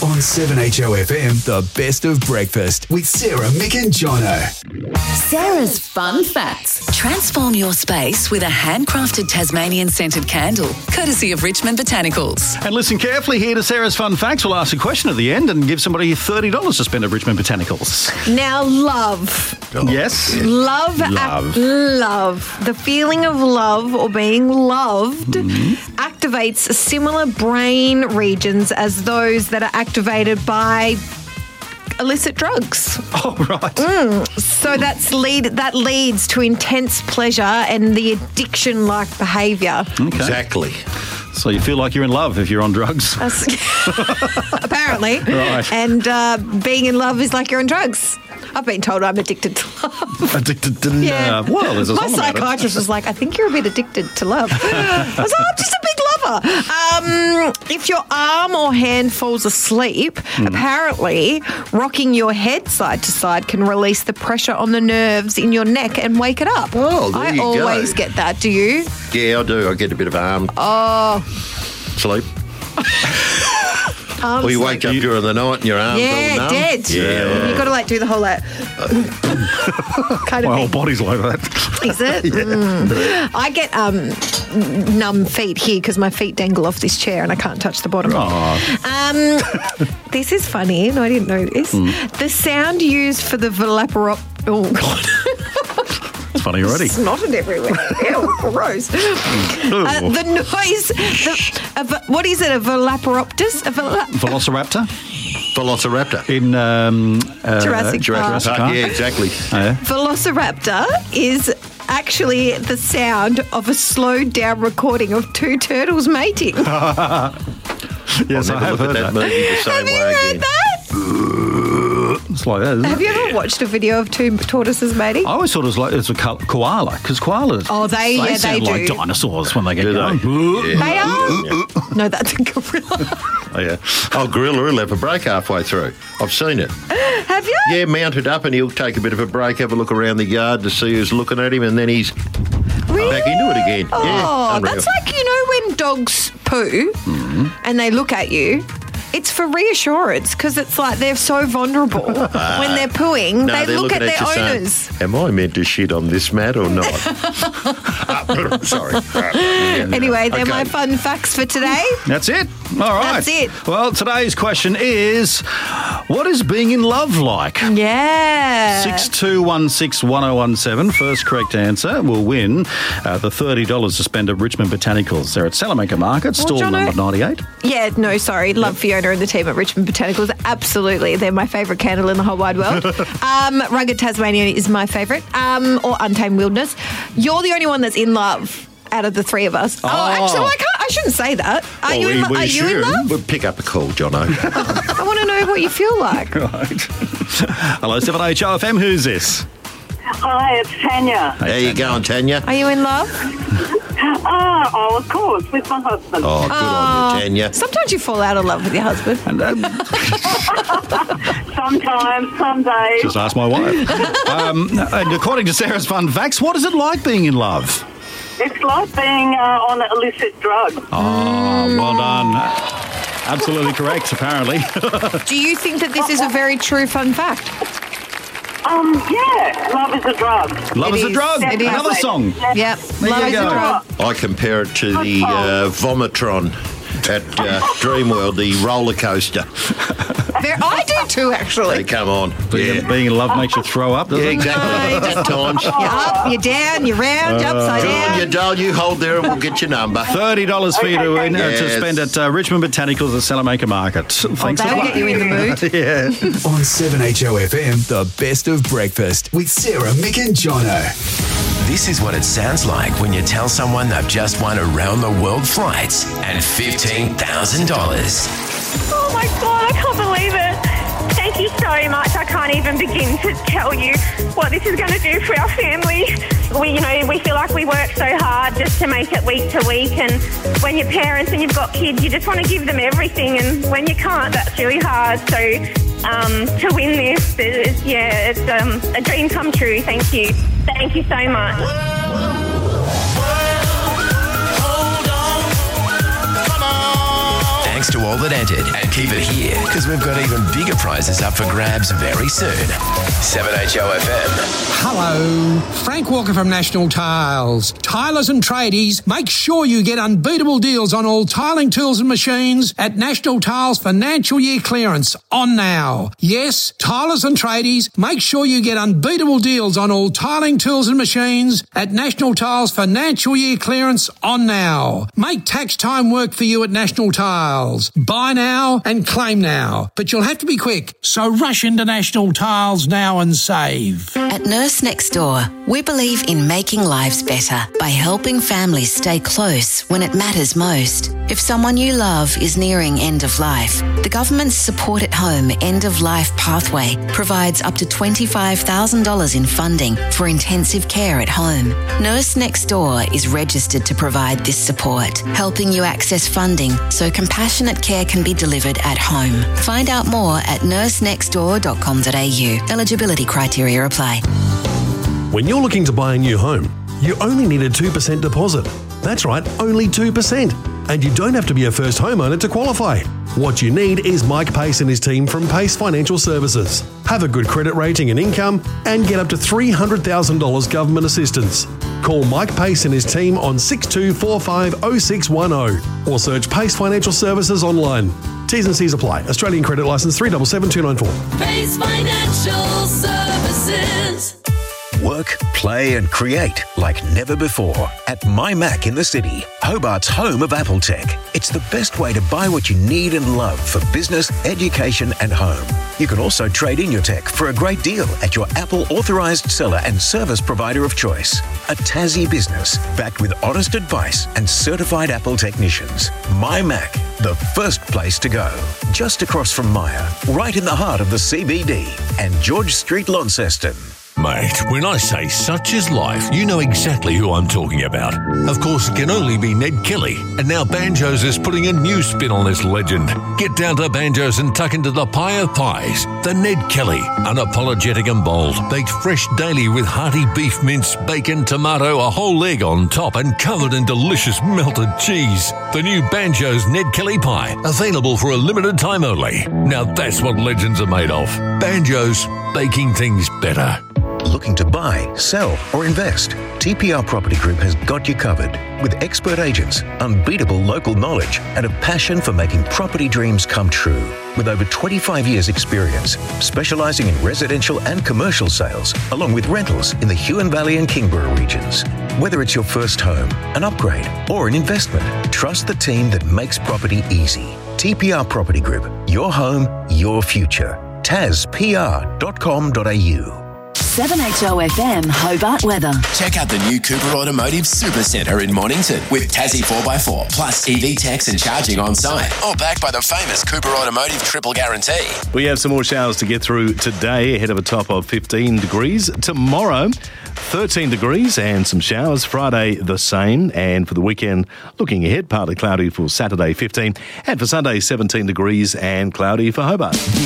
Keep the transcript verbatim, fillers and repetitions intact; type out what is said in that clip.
On seven H O F M, the best of breakfast with Sarah, Mick and Jono. Sarah's Fun Facts. Transform your space with a handcrafted Tasmanian scented candle, courtesy of Richmond Botanicals. And listen carefully here to Sarah's Fun Facts. We'll ask a question at the end and give somebody thirty dollars to spend at Richmond Botanicals. Now, love. Yes? Love. Love. Ac- love. The feeling of love or being loved Mm-hmm. activates similar brain regions as those that are activated by illicit drugs. Oh, right. Mm. So that's lead that leads to intense pleasure and the addiction-like behaviour. Okay. Exactly. So you feel like you're in love if you're on drugs? Apparently. Right. And uh, being in love is like you're on drugs. I've been told I'm addicted to love. Addicted to Yeah. uh, well, there's a My song about it. psychiatrist was like, I think you're a bit addicted to love. I was like, I'm just a big lover. Um, if your arm or hand falls asleep, Mm. apparently rocking your head side to side can release the pressure on the nerves in your neck and wake it up. Oh, there I you go. always get that. Do you? Yeah, I do. I get a bit of arm Oh, sleep. arms Or you like- wake up during the night and your arms all Yeah, numb. dead. Yeah. You've got to like do the whole like kind of My whole thing. body's like that. Is it? Mm. I get um, numb feet here because my feet dangle off this chair and I can't touch the bottom. Um, this is funny. No, I didn't know this. The sound used for the Velociraptor. Oh, God. It's funny already. Snotted everywhere. Ew, gross. Uh, the noise. The, a, v- what is it? A Velociraptor? A vel- Velociraptor Velociraptor. in um, uh, Jurassic Park. Jurassic Uh, Park. yeah, exactly. Oh, yeah. Velociraptor is actually the sound of a slowed down recording of two turtles mating. Yes, I'll I never have look heard at that, that. movie the same Have you way heard again. that? It's like that, isn't Have it? you ever watched a video of two tortoises mating? I always thought it was like it's a ko- koala because koalas. Oh, they- yeah, they sound like do. dinosaurs when they get Do they? going. Yeah. They are? No, that's a gorilla. Oh, yeah. Oh, gorilla will have a break halfway through. I've seen it. Have you? Yeah, mounted up and he'll take a bit of a break, have a look around the yard to see who's looking at him, and then he's Really? back into it again. Oh, yeah, unreal. that's like, you know, when dogs poo and they look at you. It's for reassurance because it's like they're so vulnerable when they're pooing. No, they they're look at looking their you saying, owners. am I meant to shit on this mat or not? Ah, sorry. Ah, yeah. Anyway, they're Okay. my fun facts for today. That's it. All right. That's it. Well, today's question is, what is being in love like? Yeah. Six two one six one zero one seven. First correct answer will win uh, the thirty dollars to spend at Richmond Botanicals. They're at Salamanca Market, stall Jono- number ninety-eight. Yeah, no, sorry. Love Fiona and the team at Richmond Botanicals. Absolutely. They're my favourite candle in the whole wide world. um, Rugged Tasmania is my favourite. Um, or Untamed Wilderness. You're the only one that's in love out of the three of us. Oh, Oh. actually, I can't. I shouldn't say that. Are Well, you we- in, lo- we are you in should. love? We'll pick up a call, Jono. I want to know what you feel like. Right. Hello, seven H O F M. Who's this? Hi, it's Tanya. How you going, Tanya? Are you in love? Ah, oh, of course, with my husband. Oh, good on you, Tanya. Sometimes you fall out of love with your husband. And, um, Sometimes, some days. just ask my wife. um, and according to Sarah's Fun Facts, what is it like being in love? It's like being uh, on illicit drugs. Oh, well done. Absolutely correct, apparently. Do you think that this is a very true fun fact? Um, yeah, love is a drug. Love It is a is. drug. It is. Another song. Yep. There Love you is a go. drug. I compare it to the uh, Vomitron at uh, Dreamworld, the roller coaster. There, I do too, They actually. come on. Being, Yeah, being in love makes you throw up, doesn't yeah it? exactly. At times. You're up, you're down, you're round, you're upside Go on, you down. doll, you hold there and we'll get your number. thirty dollars for you to, win, uh, to Yes. spend at uh, Richmond Botanicals at Salamanca Market. Thanks That'll for get you in the mood. Yeah. On seven H O F M, the best of breakfast with Sarah, Mick and Jono. This is what it sounds like when you tell someone they've just won around the world flights and fifteen thousand dollars. Oh my God, I can't believe it. Thank you so much. I can't even begin to tell you what this is going to do for our family. We, you know, we feel like we work so hard just to make it week to week, and when you're parents and you've got kids, you just want to give them everything, and when you can't, that's really hard. So um, to win this, is, yeah, it's um, a dream come true. Thank you. Thank you so much. Thanks to all that entered. And keep it here, because we've got even bigger prizes up for grabs very soon. seven H O F M. Hello, Frank Walker from National Tiles. Tilers and tradies, make sure you get unbeatable deals on all tiling tools and machines at National Tiles financial year clearance on now. Yes, tilers and tradies, make sure you get unbeatable deals on all tiling tools and machines at National Tiles financial year clearance on now. Make tax time work for you at National Tiles. Buy now and claim now, but you'll have to be quick, so rush into National Tiles now and save. At Nurse Next Door, we believe in making lives better by helping families stay close when it matters most. If someone you love is nearing end of life, the government's Support at Home End of Life Pathway provides up to twenty-five thousand dollars in funding for intensive care at home. Nurse Next Door is registered to provide this support, helping you access funding so compassionate care can be delivered at home. Find out more at nurse next door dot com dot a u. Eligibility criteria apply. When you're looking to buy a new home, you only need a two percent deposit. That's right, only two percent. And you don't have to be a first homeowner to qualify. What you need is Mike Pace and his team from Pace Financial Services. Have a good credit rating and income and get up to three hundred thousand dollars government assistance. Call Mike Pace and his team on six two four five oh six one oh or search Pace Financial Services online. T's and C's apply. Australian credit licence three seven seven two nine four. Pace Financial Services. Work, play and create like never before at MyMac in the city, Hobart's home of Apple tech. It's the best way to buy what you need and love for business, education and home. You can also trade in your tech for a great deal at your Apple authorised seller and service provider of choice. A Tassie business backed with honest advice and certified Apple technicians. MyMac, the first place to go. Just across from Myer, right in the heart of the C B D and George Street, Launceston. Mate, when I say such is life, you know exactly who I'm talking about. Of course, it can only be Ned Kelly. And now Banjos is putting a new spin on this legend. Get down to Banjos and tuck into the pie of pies. The Ned Kelly, unapologetic and bold, baked fresh daily with hearty beef mince, bacon, tomato, a whole egg on top and covered in delicious melted cheese. The new Banjos Ned Kelly pie, available for a limited time only. Now that's what legends are made of. Banjos, baking things better. Looking to buy, sell or invest? T P R Property Group has got you covered with expert agents, unbeatable local knowledge and a passion for making property dreams come true. With over twenty-five years experience, specialising in residential and commercial sales, along with rentals in the Huon Valley and Kingborough regions. Whether it's your first home, an upgrade or an investment, trust the team that makes property easy. T P R Property Group, your home, your future. T A S P R dot com dot a u. seven H O F M Hobart weather. Check out the new Cooper Automotive Super Centre in Mornington with Tassie four by four plus E V techs and charging on site. All backed by the famous Cooper Automotive Triple Guarantee. We have some more showers to get through today, ahead of a top of fifteen degrees. Tomorrow, thirteen degrees and some showers. Friday, the same. And for the weekend, looking ahead, partly cloudy for Saturday, fifteen. And for Sunday, seventeen degrees and cloudy for Hobart.